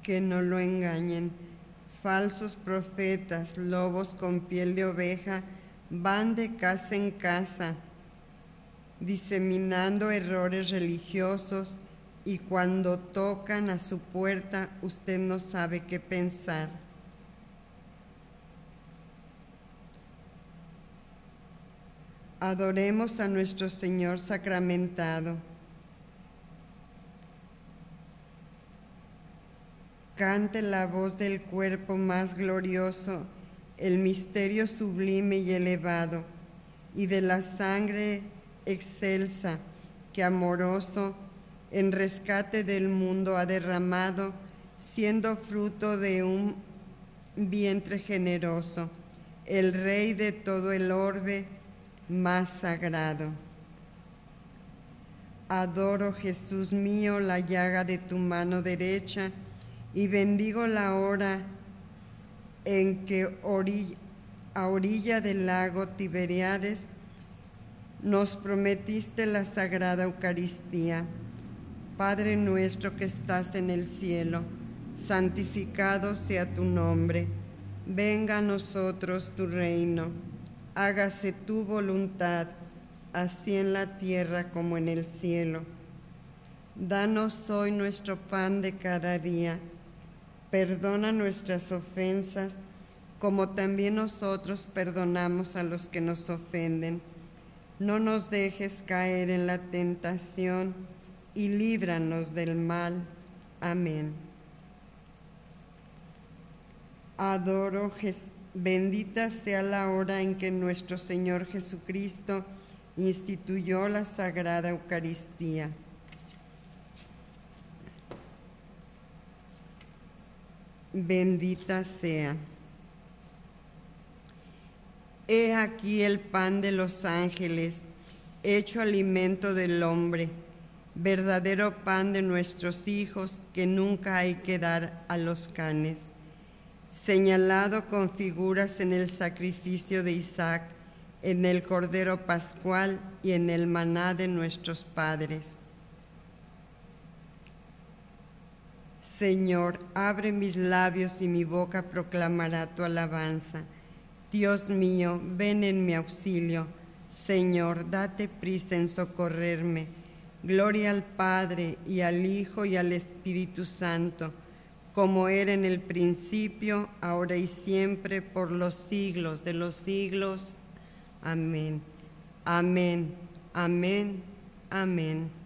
que no lo engañen. Falsos profetas, lobos con piel de oveja, van de casa en casa, diseminando errores religiosos, y cuando tocan a su puerta, usted no sabe qué pensar. Adoremos a nuestro Señor sacramentado. Cante la voz del cuerpo más glorioso, el misterio sublime y elevado, y de la sangre excelsa que amoroso en rescate del mundo ha derramado, siendo fruto de un vientre generoso, el Rey de todo el orbe más sagrado. Adoro, Jesús mío, la llaga de tu mano derecha, y bendigo la hora en que a orilla del lago Tiberíades nos prometiste la sagrada Eucaristía. Padre nuestro que estás en el cielo, santificado sea tu nombre. Venga a nosotros tu reino. Hágase tu voluntad, así en la tierra como en el cielo. Danos hoy nuestro pan de cada día. Perdona nuestras ofensas, como también nosotros perdonamos a los que nos ofenden. No nos dejes caer en la tentación, y líbranos del mal. Amén. Adoro, bendita sea la hora en que nuestro Señor Jesucristo instituyó la Sagrada Eucaristía. Bendita sea. He aquí el pan de los ángeles, hecho alimento del hombre, verdadero pan de nuestros hijos que nunca hay que dar a los canes, señalado con figuras en el sacrificio de Isaac, en el Cordero Pascual y en el maná de nuestros padres. Señor, abre mis labios y mi boca proclamará tu alabanza. Dios mío, ven en mi auxilio. Señor, date prisa en socorrerme. Gloria al Padre, y al Hijo, y al Espíritu Santo, como era en el principio, ahora y siempre, por los siglos de los siglos. Amén. Amén. Amén. Amén.